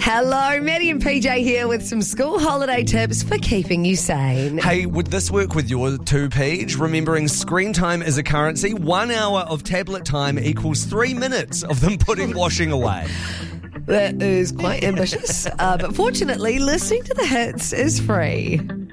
Hello, Maddie and PJ here with some school holiday tips for keeping you sane. Hey, would this work with your 2Page? Remembering screen time is a currency. 1 hour of tablet time equals 3 minutes of them putting washing away. That is quite ambitious, but fortunately, listening to the hits is free.